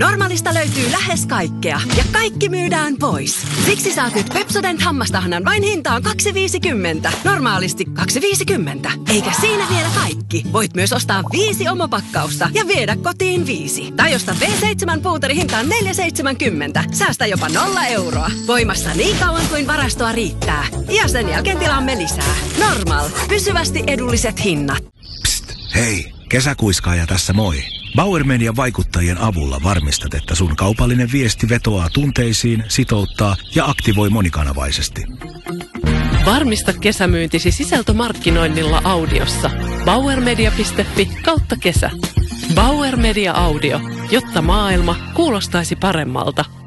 Normaalista löytyy lähes kaikkea ja kaikki myydään pois. Siksi saat nyt Pepsodent hammastahnan vain hintaan 2,50. Normaalisti 2,50. Eikä siinä vielä kaikki. Voit myös ostaa 5 omopakkausta ja viedä kotiin 5. Tai osta V7-puuteri hintaan 4,70. Säästä jopa 0 euroa. Voimassa niin kauan kuin varastoa riittää. Ja sen jälkeen tilaamme lisää. Normal. Pysyvästi edulliset hinnat. Psst, hei. Kesäkuiskaaja tässä moi. Bauer Median vaikuttajien avulla varmistat, että sun kaupallinen viesti vetoaa tunteisiin, sitouttaa ja aktivoi monikanavaisesti. Varmista kesämyyntisi sisältömarkkinoinnilla audiossa. bauermedia.fi/kesä. Bauer Media Audio, jotta maailma kuulostaisi paremmalta.